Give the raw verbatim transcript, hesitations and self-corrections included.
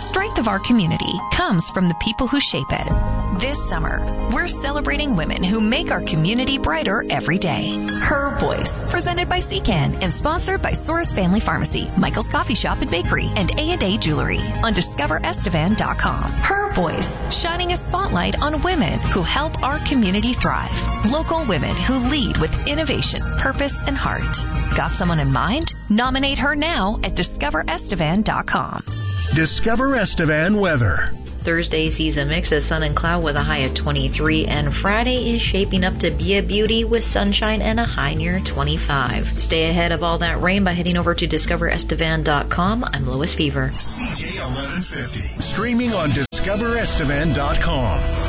strength of our community comes from the people who shape it. This summer, we're celebrating women who make our community brighter every day. Her Voice, presented by C C A N and sponsored by Soros Family Pharmacy, Michael's Coffee Shop and Bakery, and A and A Jewelry on discover estevan dot com. Her Voice, shining a spotlight on women who help our community thrive. Local women who lead with innovation, purpose, and heart. Got someone in mind? Nominate her now at discover estevan dot com. Discover Estevan weather. Thursday sees a mix of sun and cloud with a high of twenty-three, and Friday is shaping up to be a beauty with sunshine and a high near twenty-five. Stay ahead of all that rain by heading over to discover estevan dot com. I'm Lois Fever. C J eleven fifty. Streaming on discover estevan dot com.